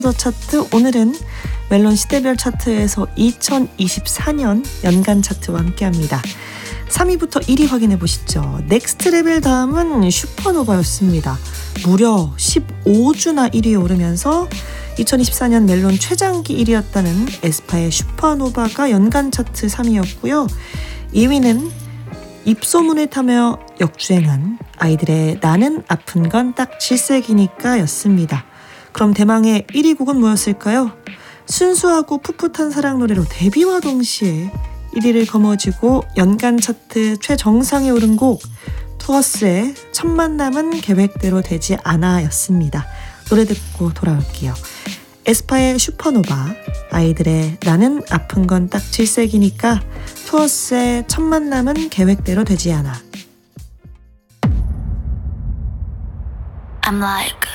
더 차트, 오늘은 멜론 시대별 차트에서 2024년 연간 차트와 함께합니다. 3위부터 1위 확인해 보시죠. 넥스트 레벨 다음은 슈퍼노바였습니다. 무려 15주나 1위에 오르면서 2024년 멜론 최장기 1위였다는 에스파의 슈퍼노바가 연간 차트 3위였고요. 2위는 입소문을 타며 역주행한 아이들의 나는 아픈 건 딱 질색이니까 였습니다. 그럼 대망의 1위 곡은 뭐였을까요? 순수하고 풋풋한 사랑 노래로 데뷔와 동시에 1위를 거머쥐고 연간 차트 최정상에 오른 곡, 투어스의 첫 만남은 계획대로 되지 않아 였습니다. 노래 듣고 돌아올게요. 에스파의 슈퍼노바, 아이들의 나는 아픈 건 딱 질색이니까, 투어스의 첫 만남은 계획대로 되지 않아. I'm like